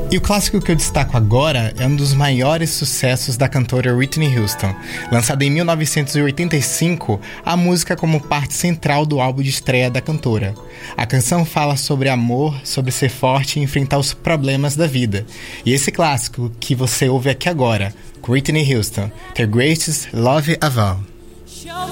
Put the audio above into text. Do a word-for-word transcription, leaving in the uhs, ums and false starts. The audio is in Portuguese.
E o clássico que eu destaco agora é um dos maiores sucessos da cantora Whitney Houston. Lançada em mil novecentos e oitenta e cinco, a música como parte central do álbum de estreia da cantora. A canção fala sobre amor, sobre ser forte e enfrentar os problemas da vida. E esse clássico que você ouve aqui agora, Whitney Houston, The Greatest Love of All.